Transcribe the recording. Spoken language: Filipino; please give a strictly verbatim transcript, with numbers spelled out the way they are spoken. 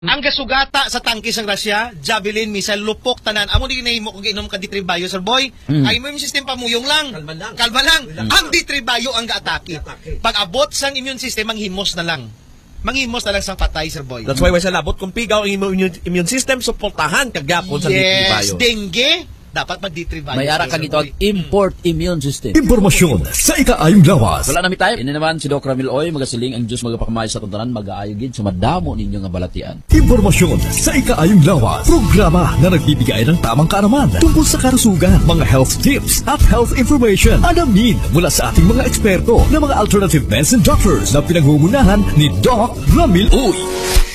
Ang gasugata sa tangke sang Russia, Javelin missile, lupok tanan. Amo di nahimo kung giinom ka ditribayo, sir boy. Mm. Ay mo yung system pamuyong lang. Kalma lang. Kalma lang. Mm. Ang ditribayo ang gaatake. Pag abot sang immune system, ang himos na lang. Manghimos na lang sang patay, sir boy. That's why wala labot kung pigaw ang immune, immune system suportahan kagapon sa ditribayo. Yes, dengue. Dapat mag-ditribayo. May ara kang ito ang import immune system. Impormasyon sa ikaayong lawas. Wala namin tayo. Ini naman si Doc Ramil Oy, magasiling ang Diyos magapakamay sa tuntanan, mag-aayogin sa madamo ninyo nga balatian. Impormasyon sa ikaayong lawas. Programa na nagbibigay ng tamang kaalaman tungkol sa karusugan, mga health tips at health information. Alamin mula sa ating mga eksperto na mga alternative medicine doctors na pinangungunahan ni Doc Ramil Oy.